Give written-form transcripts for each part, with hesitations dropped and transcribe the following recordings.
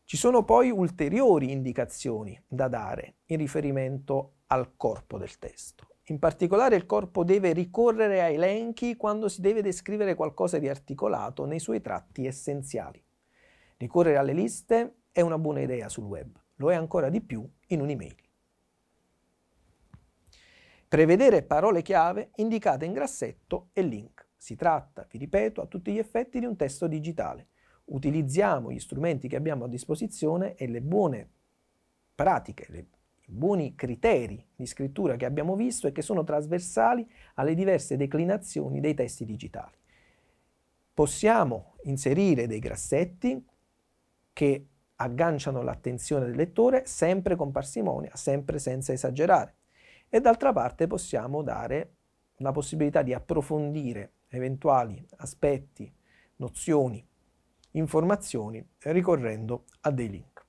Ci sono poi ulteriori indicazioni da dare in riferimento al corpo del testo. In particolare il corpo deve ricorrere a elenchi quando si deve descrivere qualcosa di articolato nei suoi tratti essenziali. Ricorrere alle liste è una buona idea sul web, lo è ancora di più in un'email. Prevedere parole chiave indicate in grassetto e link. Si tratta, vi ripeto, a tutti gli effetti di un testo digitale. Utilizziamo gli strumenti che abbiamo a disposizione e le buone pratiche, i buoni criteri di scrittura che abbiamo visto e che sono trasversali alle diverse declinazioni dei testi digitali. Possiamo inserire dei grassetti che agganciano l'attenzione del lettore sempre con parsimonia, sempre senza esagerare. E d'altra parte possiamo dare la possibilità di approfondire eventuali aspetti, nozioni, informazioni ricorrendo a dei link.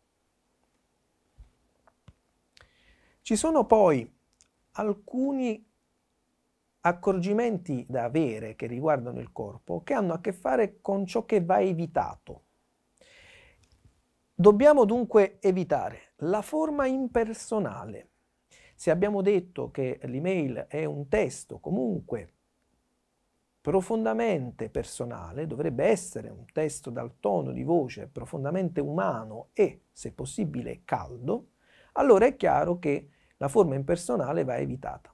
Ci sono poi alcuni accorgimenti da avere che riguardano il corpo che hanno a che fare con ciò che va evitato. Dobbiamo dunque evitare la forma impersonale. Se abbiamo detto che l'email è un testo comunque profondamente personale, dovrebbe essere un testo dal tono di voce profondamente umano e, se possibile, caldo, allora è chiaro che la forma impersonale va evitata.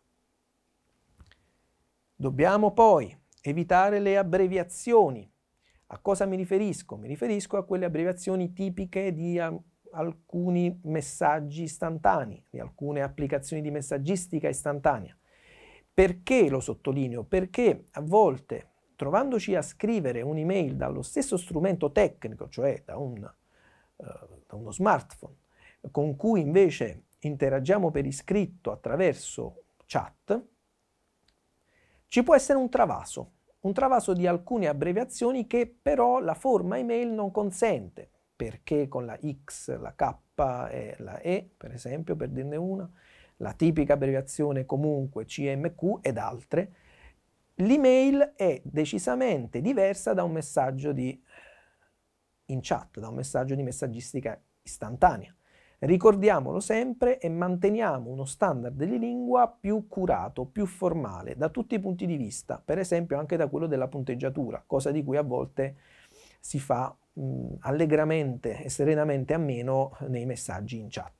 Dobbiamo poi evitare le abbreviazioni. A cosa mi riferisco? Mi riferisco a quelle abbreviazioni tipiche di alcuni messaggi istantanei, di alcune applicazioni di messaggistica istantanea. Perché lo sottolineo? Perché a volte, trovandoci a scrivere un'email dallo stesso strumento tecnico, cioè da uno smartphone, con cui invece interagiamo per iscritto attraverso chat, ci può essere un travaso di alcune abbreviazioni che però la forma email non consente, perché con la X, la K e la E, per esempio, per dirne una, la tipica abbreviazione comunque CMQ ed altre, l'email è decisamente diversa da un messaggio in chat, da un messaggio di messaggistica istantanea. Ricordiamolo sempre e manteniamo uno standard di lingua più curato, più formale, da tutti i punti di vista, per esempio anche da quello della punteggiatura, cosa di cui a volte si fa allegramente e serenamente a meno nei messaggi in chat.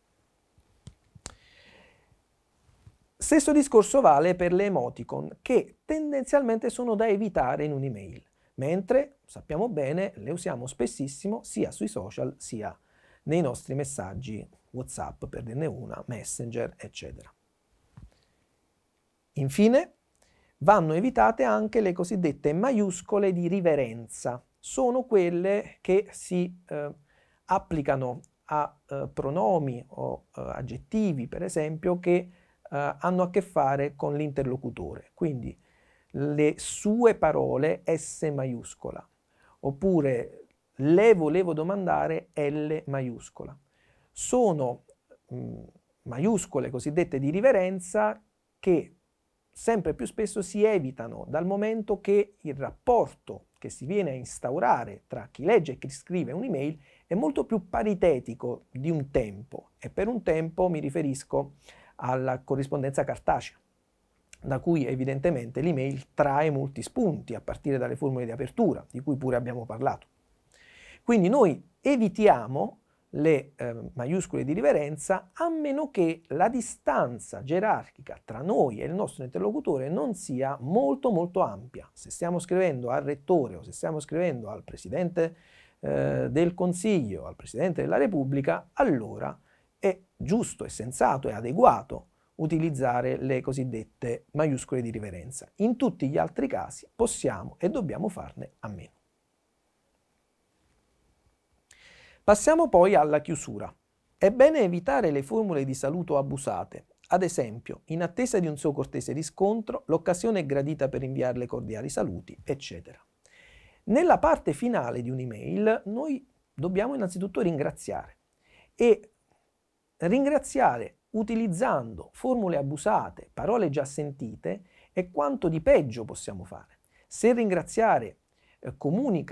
Stesso discorso vale per le emoticon, che tendenzialmente sono da evitare in un'email, mentre, sappiamo bene, le usiamo spessissimo sia sui social sia nei nostri messaggi WhatsApp, per dirne una, Messenger, eccetera. Infine, vanno evitate anche le cosiddette maiuscole di riverenza. Sono quelle che si applicano a pronomi o aggettivi, per esempio, che hanno a che fare con l'interlocutore. Quindi le sue parole S maiuscola, oppure le volevo domandare L maiuscola. Sono maiuscole cosiddette di riverenza che sempre più spesso si evitano dal momento che il rapporto che si viene a instaurare tra chi legge e chi scrive un'email è molto più paritetico di un tempo, e per un tempo mi riferisco alla corrispondenza cartacea, da cui evidentemente l'email trae molti spunti a partire dalle formule di apertura, di cui pure abbiamo parlato. Quindi noi evitiamo le maiuscole di riverenza a meno che la distanza gerarchica tra noi e il nostro interlocutore non sia molto molto ampia. Se stiamo scrivendo al rettore o se stiamo scrivendo al Presidente del Consiglio, al Presidente della Repubblica, allora è giusto, è sensato, è adeguato utilizzare le cosiddette maiuscole di riverenza. In tutti gli altri casi possiamo e dobbiamo farne a meno. Passiamo poi alla chiusura. È bene evitare le formule di saluto abusate. Ad esempio, in attesa di un suo cortese riscontro, l'occasione è gradita per inviarle cordiali saluti, eccetera. Nella parte finale di un'email noi dobbiamo innanzitutto ringraziare, e ringraziare utilizzando formule abusate, parole già sentite, è quanto di peggio possiamo fare. Se ringraziare comunica